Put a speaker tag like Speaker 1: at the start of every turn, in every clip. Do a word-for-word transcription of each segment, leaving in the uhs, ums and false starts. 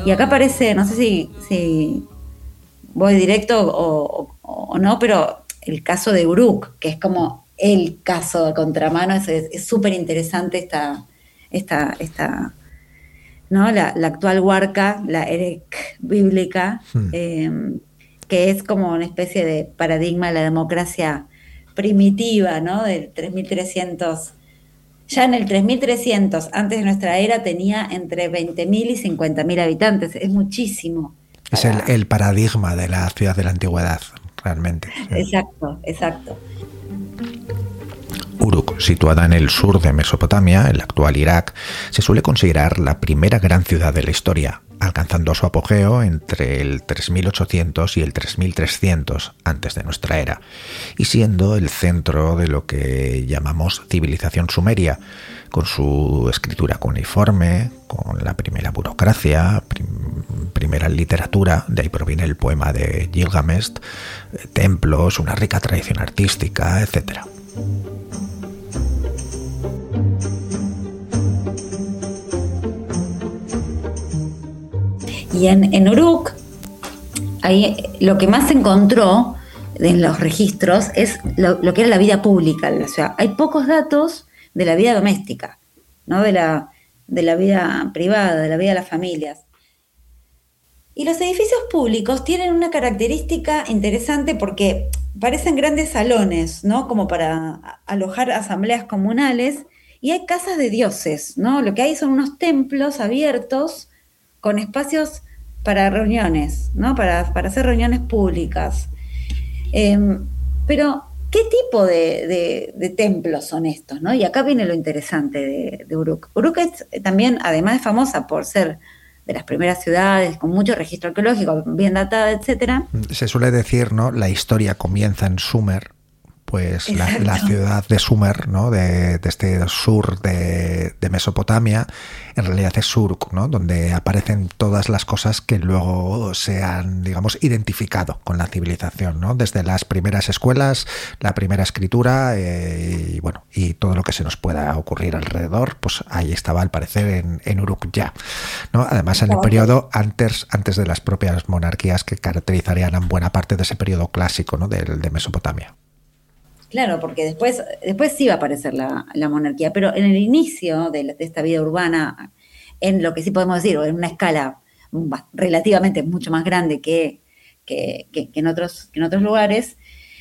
Speaker 1: Y acá aparece, no sé si, si voy directo o, o, o no, pero el caso de Uruk, que es como el caso de contramano, es súper interesante esta, esta, esta, ¿no? La, la actual Huarca, la Erech bíblica,
Speaker 2: Hmm.
Speaker 1: eh, que es como una especie de paradigma de la democracia primitiva, ¿no? Del tres mil trescientos. Ya en el tres mil trescientos, antes de nuestra era, tenía entre veinte mil y cincuenta mil habitantes. Es muchísimo
Speaker 2: Es el,
Speaker 1: para...
Speaker 2: el paradigma de la ciudad de la antigüedad, realmente. Sí.
Speaker 1: Exacto, exacto.
Speaker 2: Uruk, situada en el sur de Mesopotamia, el actual Irak, se suele considerar la primera gran ciudad de la historia, alcanzando su apogeo entre el tres mil ochocientos y el tres mil trescientos antes de nuestra era, y siendo el centro de lo que llamamos civilización sumeria, con su escritura cuneiforme, con la primera burocracia, prim primera literatura, de ahí proviene el poema de Gilgamesh, templos, una rica tradición artística, etcétera.
Speaker 1: Y en, en Uruk, ahí lo que más se encontró en los registros es lo, lo que era la vida pública de la ciudad. Hay pocos datos de la vida doméstica, ¿no? De la, de la vida privada, de la vida de las familias. Y los edificios públicos tienen una característica interesante porque parecen grandes salones, ¿no? Como para alojar asambleas comunales, y hay casas de dioses, ¿no? Lo que hay son unos templos abiertos con espacios para reuniones, ¿no? Para, para hacer reuniones públicas. Eh, pero, ¿qué tipo de, de, de templos son estos, ¿no? Y acá viene lo interesante de, de Uruk. Uruk es también, además, es famosa por ser de las primeras ciudades, con mucho registro arqueológico, bien datada, etcétera.
Speaker 2: Se suele decir, ¿no? La historia comienza en Sumer, pues la, la
Speaker 1: Exacto.
Speaker 2: ciudad de Sumer, ¿no? De, de este sur de, de Mesopotamia, en realidad es Uruk, ¿no? Donde aparecen todas las cosas que luego se han, digamos, identificado con la civilización, ¿no? Desde las primeras escuelas, la primera escritura, eh, y bueno, y todo lo que se nos pueda ocurrir alrededor, pues ahí estaba al parecer en, en Uruk ya, ¿no? Además, en el periodo antes, antes de las propias monarquías que caracterizarían a buena parte de ese periodo clásico, ¿no? de, de Mesopotamia.
Speaker 1: Claro, porque después, después sí va a aparecer la, la monarquía, pero en el inicio de, la, de esta vida urbana, en lo que sí podemos decir, o en una escala relativamente mucho más grande que, que, que, que, en, otros, que en otros lugares,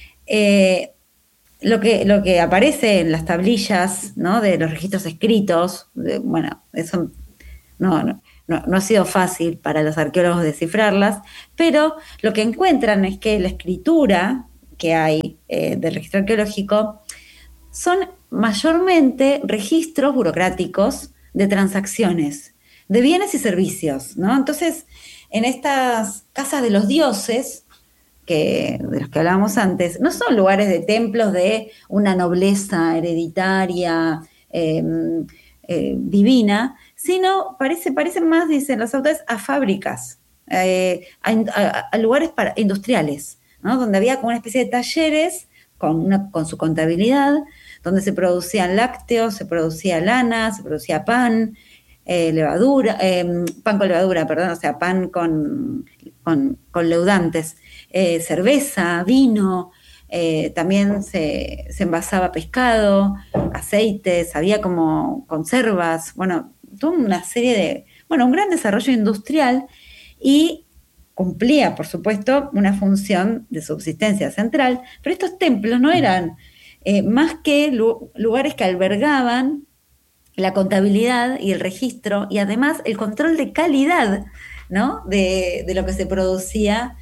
Speaker 1: eh, lo, que, lo que aparece en las tablillas, ¿no? De los registros escritos, de, bueno, eso no, no, no, no ha sido fácil para los arqueólogos descifrarlas, pero lo que encuentran es que la escritura que hay eh, del registro arqueológico son mayormente registros burocráticos de transacciones, de bienes y servicios, ¿no? Entonces, en estas casas de los dioses, que, de los que hablábamos antes, no son lugares de templos de una nobleza hereditaria, eh, eh, divina, sino parece, parecen más, dicen los autores, a fábricas, eh, a, a, a lugares para, industriales, ¿no? Donde había como una especie de talleres con, una, con su contabilidad, donde se producían lácteos, se producía lana, se producía pan, eh, levadura, eh, pan con levadura, perdón, o sea, pan con, con, con leudantes, eh, cerveza, vino, eh, también se, se envasaba pescado, aceites, había como conservas, bueno, toda una serie de, bueno, un gran desarrollo industrial y cumplía, por supuesto, una función de subsistencia central, pero estos templos no eran eh, más que lugares que albergaban la contabilidad y el registro y además el control de calidad, ¿no? de, de lo que se producía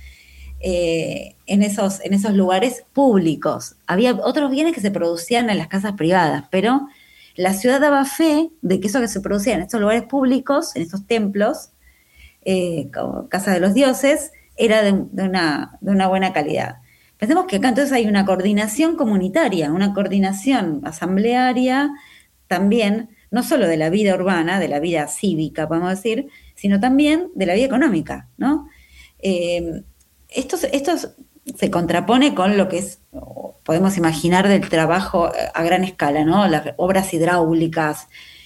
Speaker 1: eh, en, esos, en esos lugares públicos. Había otros bienes que se producían en las casas privadas, pero la ciudad daba fe de que eso que se producía en estos lugares públicos, en estos templos, Eh, como Casa de los Dioses, era de, de, una, de una buena calidad. Pensemos que acá entonces hay una coordinación comunitaria, una coordinación asamblearia también, no solo de la vida urbana, de la vida cívica, podemos decir, sino también de la vida económica, ¿no? Eh, esto, esto se contrapone con lo que es, podemos imaginar, del trabajo a gran escala, ¿no? Las obras hidráulicas,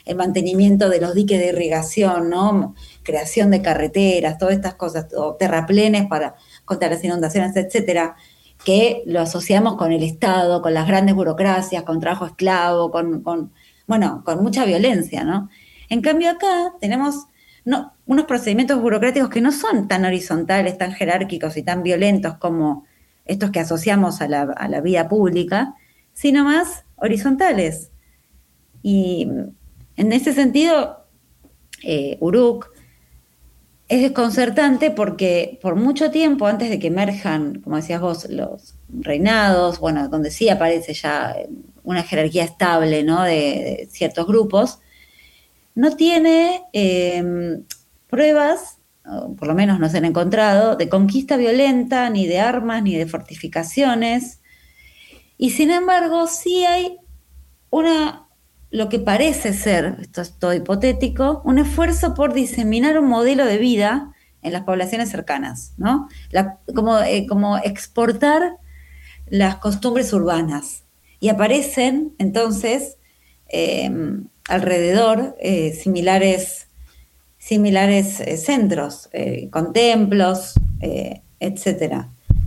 Speaker 1: el mantenimiento de los diques de irrigación, ¿no? Creación de carreteras, todas estas cosas, o terraplenes para contra las inundaciones, etcétera, que lo asociamos con el Estado, con las grandes burocracias, con trabajo esclavo, con, con bueno, con mucha violencia, ¿no? En cambio acá tenemos no, unos procedimientos burocráticos que no son tan horizontales, tan jerárquicos y tan violentos como estos que asociamos a la, a la vida pública, sino más horizontales. Y en ese sentido, eh, Uruk es desconcertante porque por mucho tiempo, antes de que emerjan, como decías vos, los reinados, bueno, donde sí aparece ya una jerarquía estable, ¿no?, de, de ciertos grupos, no tiene eh, pruebas, o por lo menos no se han encontrado, de conquista violenta, ni de armas, ni de fortificaciones, y sin embargo sí hay una... lo que parece ser, esto es todo hipotético, un esfuerzo por diseminar un modelo de vida en las poblaciones cercanas, ¿no? La, como, eh, como exportar las costumbres urbanas. Y aparecen, entonces, eh, alrededor eh, similares, similares eh, centros, eh, con templos, eh, etcétera.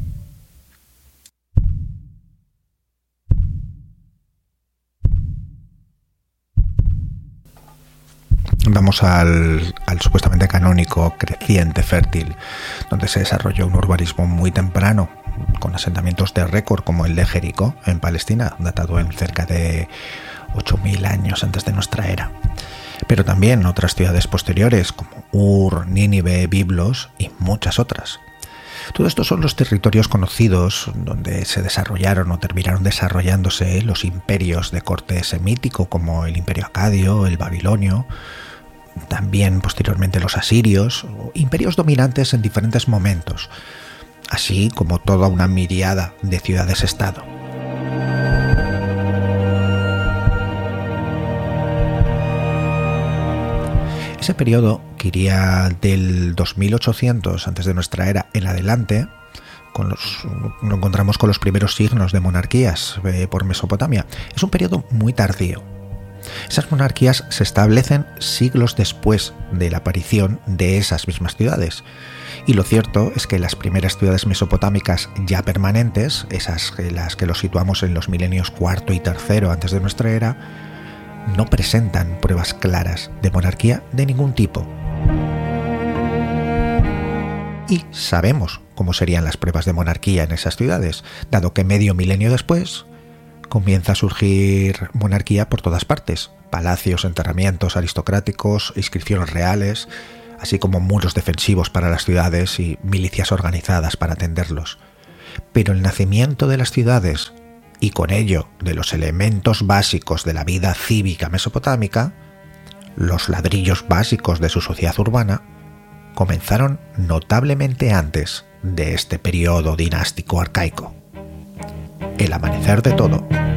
Speaker 2: Vamos al, al supuestamente canónico creciente fértil, donde se desarrolló un urbanismo muy temprano, con asentamientos de récord como el de Jericó en Palestina, datado en cerca de ocho mil años antes de nuestra era. Pero también otras ciudades posteriores como Ur, Nínive, Biblos y muchas otras. Todo esto son los territorios conocidos donde se desarrollaron o terminaron desarrollándose los imperios de corte semítico, como el imperio acadio, el babilonio, también posteriormente los asirios, imperios dominantes en diferentes momentos, así como toda una miríada de ciudades-estado. Ese periodo, que iría del dos mil ochocientos antes de nuestra era en adelante, con los, lo encontramos con los primeros signos de monarquías eh, por Mesopotamia, es un periodo muy tardío. Esas monarquías se establecen siglos después de la aparición de esas mismas ciudades. Y lo cierto es que las primeras ciudades mesopotámicas ya permanentes, esas las que los situamos en los milenios cuarto y tercero antes de nuestra era, no presentan pruebas claras de monarquía de ningún tipo. Y sabemos cómo serían las pruebas de monarquía en esas ciudades, dado que medio milenio después comienza a surgir monarquía por todas partes: palacios, enterramientos aristocráticos, inscripciones reales, así como muros defensivos para las ciudades y milicias organizadas para atenderlos. Pero el nacimiento de las ciudades, y con ello de los elementos básicos de la vida cívica mesopotámica, los ladrillos básicos de su sociedad urbana, comenzaron notablemente antes de este periodo dinástico arcaico. El amanecer de todo